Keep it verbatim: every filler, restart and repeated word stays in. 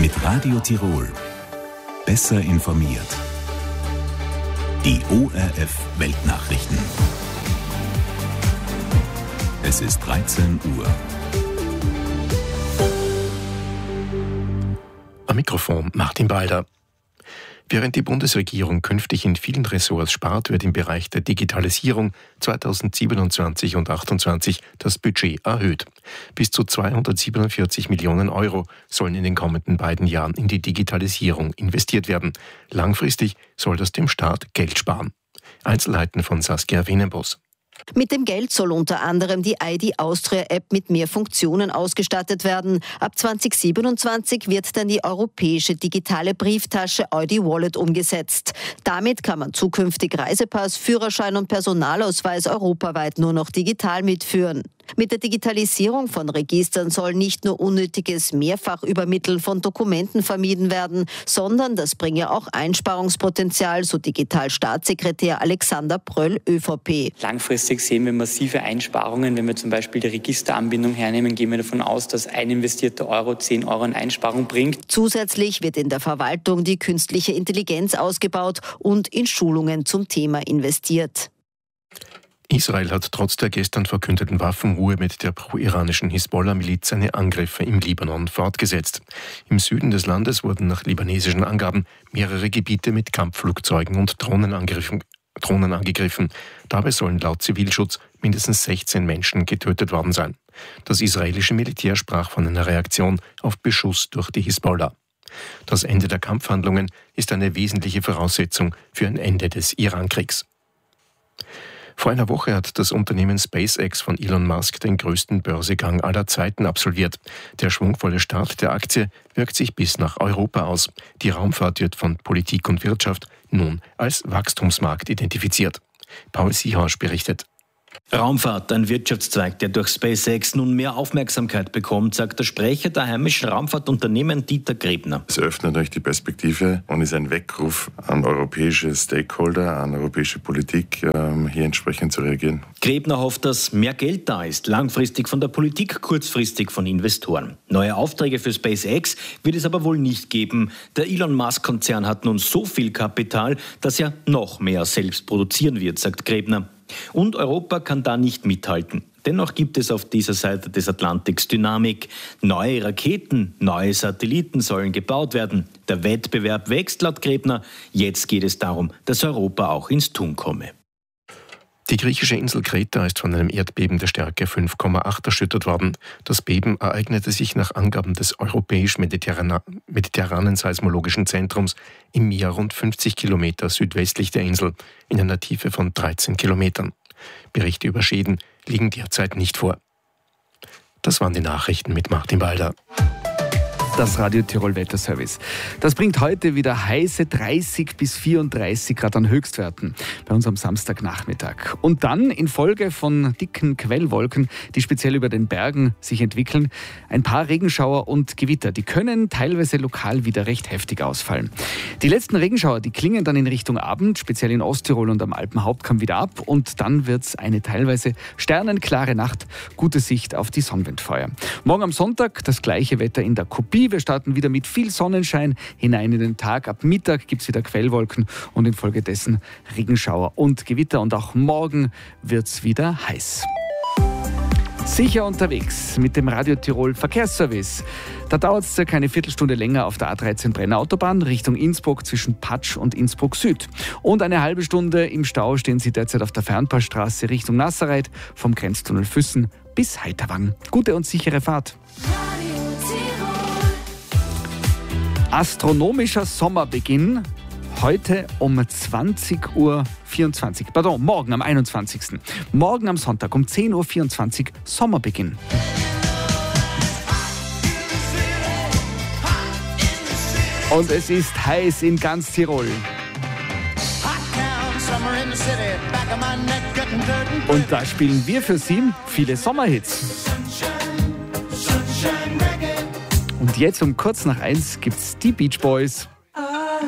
Mit Radio Tirol. Besser informiert. Die O R F Weltnachrichten. Es ist dreizehn Uhr. Am Mikrofon Martin Balder. Während die Bundesregierung künftig in vielen Ressorts spart, wird im Bereich der Digitalisierung zweitausendsiebenundzwanzig und achtundzwanzig das Budget erhöht. Bis zu zweihundertsiebenundvierzig Millionen Euro sollen in den kommenden beiden Jahren in die Digitalisierung investiert werden. Langfristig soll das dem Staat Geld sparen. Einzelheiten von Saskia Wienenbos. Mit dem Geld soll unter anderem die I D Austria-App mit mehr Funktionen ausgestattet werden. Ab zweitausendsiebenundzwanzig wird dann die europäische digitale Brieftasche I D Wallet umgesetzt. Damit kann man zukünftig Reisepass, Führerschein und Personalausweis europaweit nur noch digital mitführen. Mit der Digitalisierung von Registern soll nicht nur unnötiges Mehrfachübermitteln von Dokumenten vermieden werden, sondern das bringe auch Einsparungspotenzial, so Digitalstaatssekretär Alexander Pröll, ÖVP. Langfristig sehen wir massive Einsparungen. Wenn wir zum Beispiel die Registeranbindung hernehmen, gehen wir davon aus, dass ein investierter Euro zehn Euro an Einsparung bringt. Zusätzlich wird in der Verwaltung die künstliche Intelligenz ausgebaut und in Schulungen zum Thema investiert. Israel hat trotz der gestern verkündeten Waffenruhe mit der pro-iranischen Hisbollah-Miliz seine Angriffe im Libanon fortgesetzt. Im Süden des Landes wurden nach libanesischen Angaben mehrere Gebiete mit Kampfflugzeugen und Drohnen angegriffen. Drohnen angegriffen. Dabei sollen laut Zivilschutz mindestens sechzehn Menschen getötet worden sein. Das israelische Militär sprach von einer Reaktion auf Beschuss durch die Hisbollah. Das Ende der Kampfhandlungen ist eine wesentliche Voraussetzung für ein Ende des Irankriegs. Vor einer Woche hat das Unternehmen SpaceX von Elon Musk den größten Börsegang aller Zeiten absolviert. Der schwungvolle Start der Aktie wirkt sich bis nach Europa aus. Die Raumfahrt wird von Politik und Wirtschaft nun als Wachstumsmarkt identifiziert. Paul Siehaus berichtet. Raumfahrt, ein Wirtschaftszweig, der durch SpaceX nun mehr Aufmerksamkeit bekommt, sagt der Sprecher der heimischen Raumfahrtunternehmen Dieter Grebner. Es öffnet euch die Perspektive und ist ein Weckruf an europäische Stakeholder, an europäische Politik, hier entsprechend zu reagieren. Grebner hofft, dass mehr Geld da ist, langfristig von der Politik, kurzfristig von Investoren. Neue Aufträge für SpaceX wird es aber wohl nicht geben. Der Elon Musk-Konzern hat nun so viel Kapital, dass er noch mehr selbst produzieren wird, sagt Grebner. Und Europa kann da nicht mithalten. Dennoch gibt es auf dieser Seite des Atlantiks Dynamik. Neue Raketen, neue Satelliten sollen gebaut werden. Der Wettbewerb wächst laut Grebner. Jetzt geht es darum, dass Europa auch ins Tun komme. Die griechische Insel Kreta ist von einem Erdbeben der Stärke fünf Komma acht erschüttert worden. Das Beben ereignete sich nach Angaben des Europäisch-Mediterranen Seismologischen Zentrums im Meer rund fünfzig Kilometer südwestlich der Insel, in einer Tiefe von dreizehn Kilometern. Berichte über Schäden liegen derzeit nicht vor. Das waren die Nachrichten mit Martin Balder. Das Radio Tirol Wetterservice. Das bringt heute wieder heiße dreißig bis vierunddreißig Grad an Höchstwerten bei uns am Samstagnachmittag. Und dann infolge von dicken Quellwolken, die speziell über den Bergen sich entwickeln, ein paar Regenschauer und Gewitter. Die können teilweise lokal wieder recht heftig ausfallen. Die letzten Regenschauer, die klingen dann in Richtung Abend, speziell in Osttirol und am Alpenhauptkamm wieder ab. Und dann wird es eine teilweise sternenklare Nacht, gute Sicht auf die Sonnenwindfeuer. Morgen am Sonntag das gleiche Wetter in der Kopie. Wir starten wieder mit viel Sonnenschein hinein in den Tag. Ab Mittag gibt es wieder Quellwolken und infolgedessen Regenschauer und Gewitter. Und auch morgen wird es wieder heiß. Sicher unterwegs mit dem Radio Tirol Verkehrsservice. Da dauert es circa eine Viertelstunde länger auf der A dreizehn Brenner Autobahn Richtung Innsbruck zwischen Patsch und Innsbruck Süd. Und eine halbe Stunde im Stau stehen Sie derzeit auf der Fernpassstraße Richtung Nasserreit vom Grenztunnel Füssen bis Heiterwang. Gute und sichere Fahrt. Astronomischer Sommerbeginn heute um zwanzig Uhr vierundzwanzig. Pardon, morgen am einundzwanzigsten Morgen am Sonntag um zehn Uhr vierundzwanzig Sommerbeginn. Und es ist heiß in ganz Tirol. Und da spielen wir für Sie viele Sommerhits. Und jetzt um kurz nach eins gibt's die Beach Boys.